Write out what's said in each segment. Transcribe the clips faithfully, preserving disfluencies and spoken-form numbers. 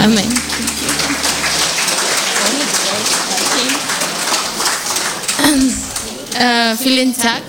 Amen. Uh, vielen Dank.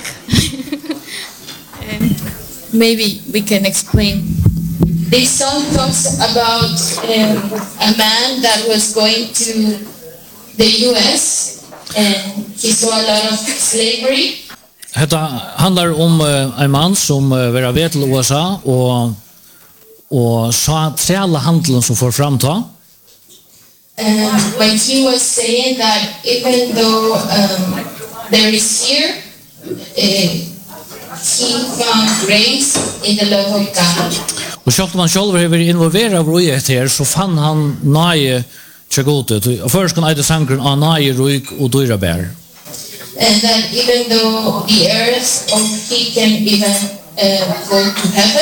um, maybe we can explain. This song talks about um, a man that was going to the U S and he saw a lot of slavery. Hetta handlar om uh, en man som uh, var ved til U S A og og sa träla handeln som får framta. And when he was saying that even though um, there is here, uh, he found grace in the love of God. Og selv om han selv har vært involveret i det her, så fann han nøye til godet. Og først kan eide sangren av nøye, ryk og dyrebær. And that even though the earth, or he can even uh, go to heaven.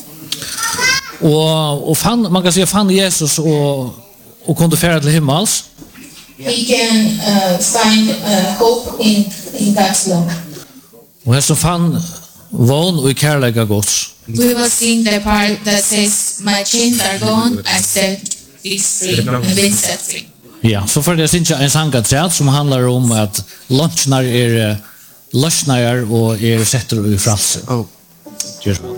Og, og fann, man kan si fann Jesus og, og kunde fære til himmels. He can uh, find uh, hope in, in God's love. Og han fann vån og i kærlighet av Guds. We will sing the part that says, my chains are gone, I set is free, I've been set free. Ja, så får jeg synes en sang at som handler om at lunchnar er løsnar og er setter i fralse. Oh. Just.